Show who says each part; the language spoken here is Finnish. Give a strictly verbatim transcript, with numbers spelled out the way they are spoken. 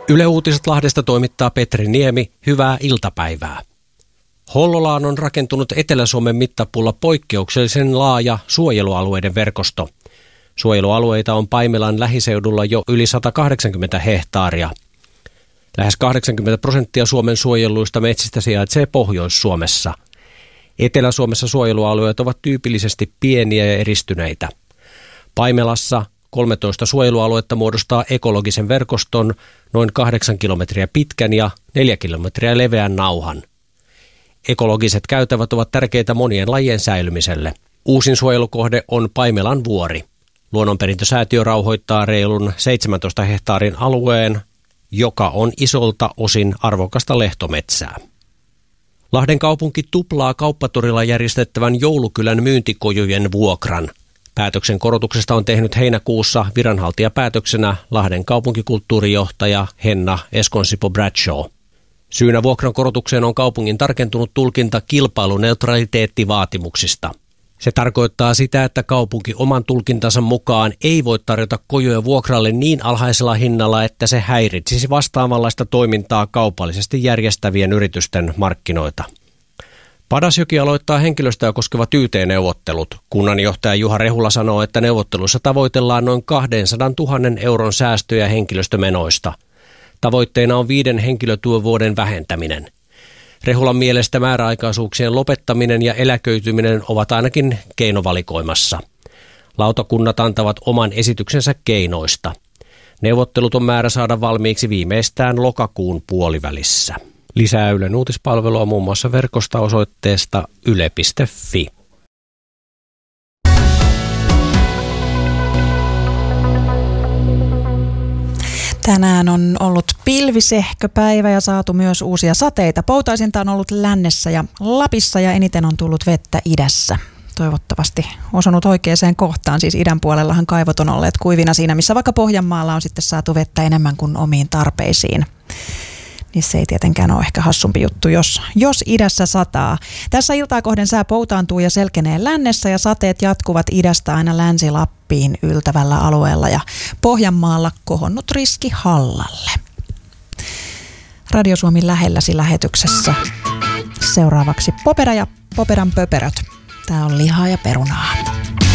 Speaker 1: Yle Uutiset Lahdesta toimittaa Petri Niemi. Hyvää iltapäivää. Hollolaan on rakentunut Etelä-Suomen mittapuulla poikkeuksellisen laaja suojelualueiden verkosto. Suojelualueita on Paimelan lähiseudulla jo yli sata kahdeksankymmentä hehtaaria. Lähes kahdeksankymmentä prosenttia Suomen suojelluista metsistä sijaitsee Pohjois-Suomessa. Etelä-Suomessa suojelualueet ovat tyypillisesti pieniä ja eristyneitä. Paimelassa kolmetoista suojelualuetta muodostaa ekologisen verkoston noin kahdeksan kilometriä pitkän ja neljä kilometriä leveän nauhan. Ekologiset käytävät ovat tärkeitä monien lajien säilymiselle. Uusin suojelukohde on Paimelan vuori. Luonnonperintösäätiö rauhoittaa reilun seitsemäntoista hehtaarin alueen, joka on isolta osin arvokasta lehtometsää. Lahden kaupunki tuplaa kauppatorilla järjestettävän joulukylän myyntikojujen vuokran. Päätöksen korotuksesta on tehnyt heinäkuussa viranhaltijapäätöksenä Lahden kaupunkikulttuurijohtaja Henna Eskonsipo Bradshaw. Syynä vuokran korotukseen on kaupungin tarkentunut tulkinta kilpailuneutraliteettivaatimuksista. Se tarkoittaa sitä, että kaupunki oman tulkintansa mukaan ei voi tarjota kojuja vuokralle niin alhaisella hinnalla, että se häiritsisi vastaavanlaista toimintaa kaupallisesti järjestävien yritysten markkinoita. Padasjoki aloittaa henkilöstöä koskevat Y T-neuvottelut. Kunnanjohtaja Juha Rehula sanoo, että neuvotteluissa tavoitellaan noin kaksisataa tuhatta euron säästöjä henkilöstömenoista. Tavoitteena on viiden henkilötyövuoden vähentäminen. Rehulan mielestä määräaikaisuuksien lopettaminen ja eläköityminen ovat ainakin keinovalikoimassa. Lautakunnat antavat oman esityksensä keinoista. Neuvottelut on määrä saada valmiiksi viimeistään lokakuun puolivälissä. Lisää Ylen uutispalvelua muun muassa verkosta osoitteesta yle piste fi.
Speaker 2: Tänään on ollut pilvisehköpäivä ja saatu myös uusia sateita. Poutaisinta on ollut lännessä ja Lapissa ja eniten on tullut vettä idässä. Toivottavasti osunut oikeaan kohtaan, siis idän puolellahan kaivot on olleet kuivina siinä, missä vaikka Pohjanmaalla on sitten saatu vettä enemmän kuin omiin tarpeisiin. Niin se ei tietenkään ole ehkä hassumpi juttu, jos, jos idässä sataa. Tässä iltaa kohden sää poutaantuu ja selkenee lännessä ja sateet jatkuvat idästä aina Länsi-Lappiin yltävällä alueella ja Pohjanmaalla kohonnut riski Hallalle. Radio Suomi lähelläsi lähetyksessä. Seuraavaksi Popera ja Poperan pöperöt. Tää on lihaa ja perunaa.